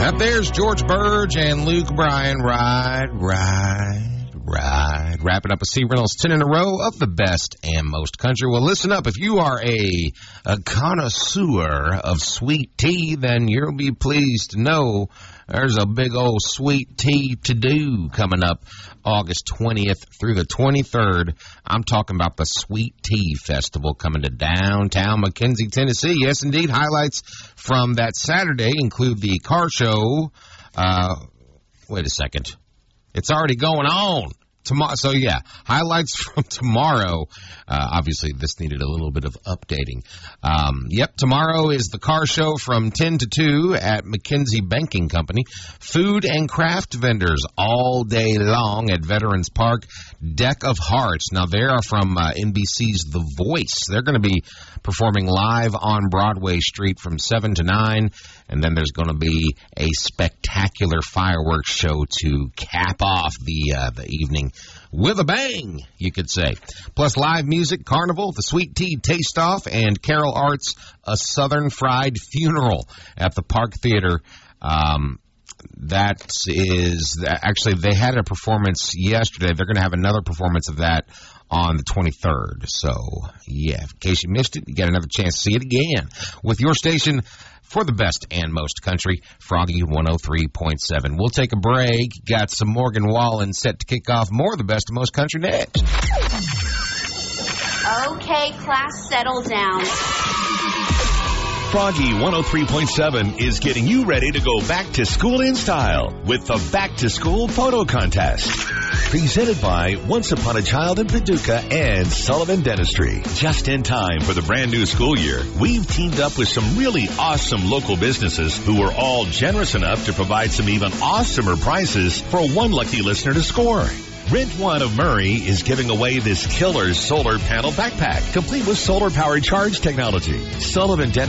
That there's George Burge and Luke Bryan. Ride. Wrapping up a C Reynolds 10 in a row of the best and most country. Well, listen up. If you are a connoisseur of sweet tea, then you'll be pleased to know there's a big old sweet tea to-do coming up August 20th through the 23rd. I'm talking about the Sweet Tea Festival coming to downtown McKenzie, Tennessee. Yes, indeed. Highlights from that Saturday include the car show. Wait a second. It's already going on. Tomorrow, so yeah, highlights from tomorrow. Obviously, this needed a little bit of updating. Tomorrow is the car show from 10 to 2 at McKenzie Banking Company. Food and craft vendors all day long at Veterans Park. Deck of Hearts. Now, they are from NBC's The Voice. They're going to be performing live on Broadway Street from 7 to 9. And then there's going to be a spectacular fireworks show to cap off the evening with a bang, you could say. Plus live music, carnival, the Sweet Tea Taste-Off, and Carol Arts, A Southern Fried Funeral at the Park Theater. That is, actually, they had a performance yesterday. They're going to have another performance of that on the 23rd. So, yeah, in case you missed it, you get another chance to see it again with your station for the best and most country, Froggy 103.7. We'll take a break. Got some Morgan Wallen set to kick off more of the best and most country next. Okay, class, settle down. Froggy 103.7 is getting you ready to go back to school in style with the Back to School Photo Contest. Presented by Once Upon a Child in Paducah and Sullivan Dentistry. Just in time for the brand new school year, we've teamed up with some really awesome local businesses who are all generous enough to provide some even awesomer prizes for one lucky listener to score. Rent One of Murray is giving away this killer solar panel backpack, complete with solar-powered charge technology. Sullivan Dentistry